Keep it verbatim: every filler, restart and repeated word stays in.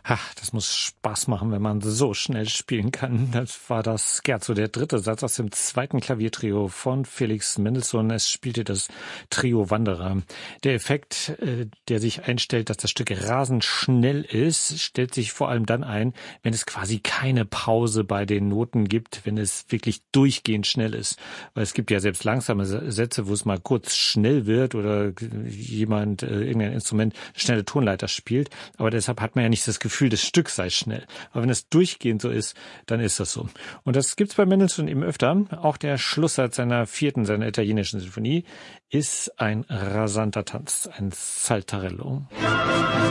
Ach, das muss Spaß machen, wenn man so schnell spielen kann. Das war das Scherzo, der dritte Satz aus dem zweiten Klaviertrio von Felix Mendelssohn. Es spielte das Trio Wanderer. Der Effekt, äh, der sich einstellt, dass das Stück rasend schnell ist, stellt sich vor allem dann ein, wenn es quasi keine Pause bei den Noten gibt, wenn es wirklich durchgehend schnell ist. Weil es gibt ja selbst langsame Sätze, wo es mal kurz schnell wird oder jemand, äh, irgendein Instrument, schnelle Tonleiter spielt. Aber deshalb hat man ja nicht das Gefühl, Gefühl, das Stück sei schnell. Aber wenn es durchgehend so ist, dann ist das so. Und das gibt's bei Mendelssohn eben öfter. Auch der Schlusssatz seiner vierten, seiner italienischen Sinfonie, ist ein rasanter Tanz, ein Saltarello.